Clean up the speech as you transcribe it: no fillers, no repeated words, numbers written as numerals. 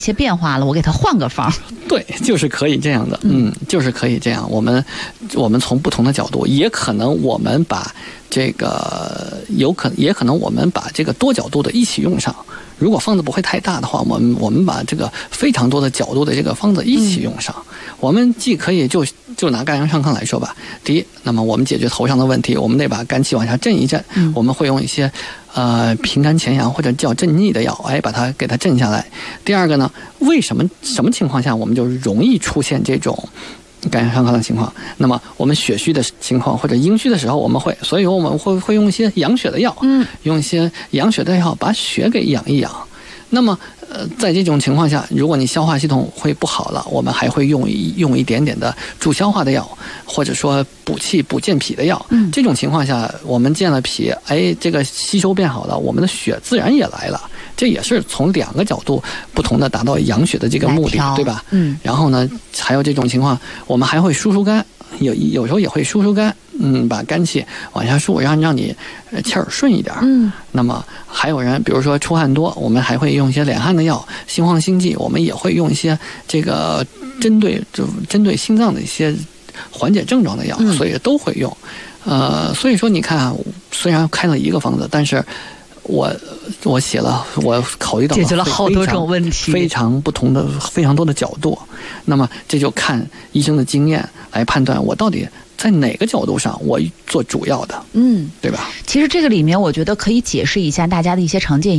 些变化了，我给他换个方。 对，就是可以这样的，就是可以这样。我们从不同的角度，也可能我们把这个也可能我们把这个多角度的一起用上。如果方子不会太大的话，我们把这个非常多的角度的这个方子一起用上。我们既可以就拿肝阳上亢来说吧，第一，那么我们解决头上的问题，我们得把肝气往下震一震，我们会用一些平肝潜阳或者叫镇逆的药，给它镇下来。第二个呢，什么情况下我们就容易出现这种肝阳上亢的情况？那么我们血虚的情况或者阴虚的时候，所以我们会用一些养血的药，用一些养血的药把血给养一养。那么在这种情况下，如果你消化系统会不好了，我们还会用一点点的助消化的药，或者说补气补健脾的药。这种情况下，我们健了脾，这个吸收变好了，我们的血自然也来了。这也是从两个角度不同的达到养血的这个目的，对吧？然后呢，还有这种情况，我们还会疏肝，有时候也会疏肝，把肝气往下疏，让你气儿顺一点。那么还有人，比如说出汗多，我们还会用一些敛汗的药，心慌心悸，我们也会用一些这个针对心脏的一些缓解症状的药，所以都会用。所以说你看啊，虽然开了一个方子，但是我写了，我考虑到解决了好多种问题， 非常多的角度。那么这就看医生的经验来判断我到底在哪个角度上我做主要的，对吧？ 其实这个里面我觉得可以解释一下大家的一些常见